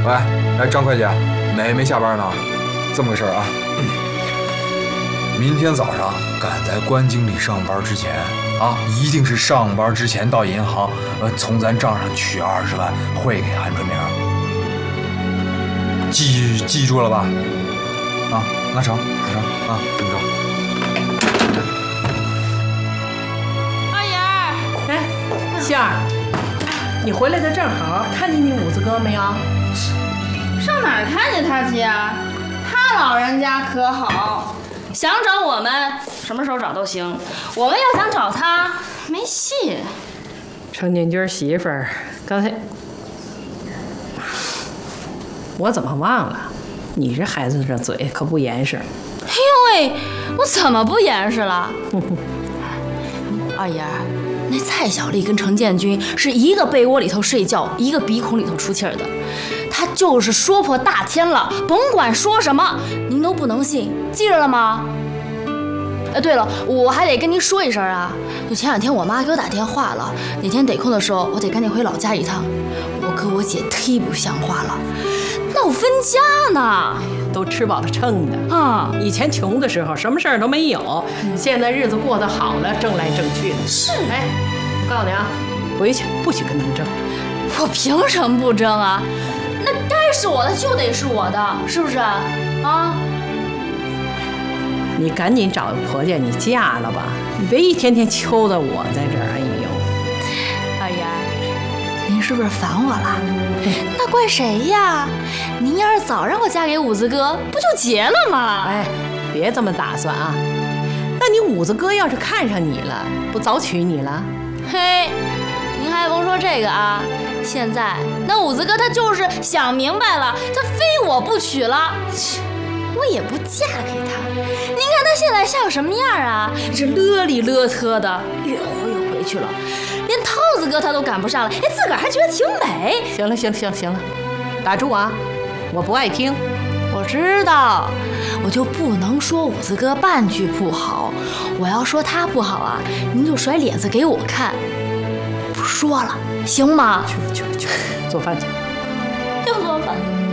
喂，哎，张会计，妹妹下班呢？这么个事儿啊。明天早上赶在关经理上班之前啊，一定是上班之前到银行，从咱账上取20万汇给韩春明。记住了吧？啊，那成啊，这么着。 二爷， 哎，杏儿，你回来的正好，看见你五子哥没有？ 上哪儿看见他去啊？他老人家可好，想找我们什么时候找都行，我们要想找他没戏。 程建军媳妇儿，刚才我怎么忘了？你这孩子这嘴可不严实。 哎呦喂，我怎么不严实了？二爷，那蔡小丽跟程建军是一个被窝里头睡觉，一个鼻孔里头出气儿的。他就是说破大天了，甭管说什么，您都不能信，记着了吗？对了，我还得跟您说一声啊，就前2天我妈给我打电话了，哪天得空的时候，我得赶紧回老家一趟。我哥我姐忒不像话了，闹分家呢。 都吃饱了撑的啊！ 以前穷的时候什么事儿都没有，现在日子过得好了，挣来挣去的。 是， 哎，我告诉你啊，回去不许跟他们争。 我凭什么不争啊？那该是我的就得是我的，是不是啊？ 你赶紧找个婆家，你嫁了吧，你别一天天求着我在这儿。哎呦， 二爷，您是不是烦我了？那怪谁呀？您要是早让我嫁给五子哥，不就结了吗？ 哎，别这么打算啊。那你五子哥要是看上你了，不早娶你了？ 嘿，您还甭说这个啊，现在那五子哥他就是想明白了，他非我不娶了，我也不嫁给他。您看他现在像什么样啊？这勒里勒特的，越活越回去了，连涛子哥他都赶不上了，哎，自个儿还觉得挺美。 行了，打住啊！我不爱听。 我知道，我就不能说五子哥半句不好。我要说他不好啊，您就甩脸子给我看。不说了，行吗？ 去，做饭去。 又做饭。